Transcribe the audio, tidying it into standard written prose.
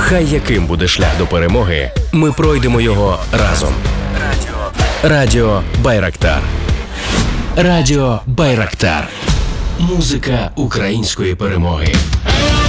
Хай яким буде шлях до перемоги, ми пройдемо його разом. Радіо Байрактар. Радіо Байрактар. Музика української перемоги.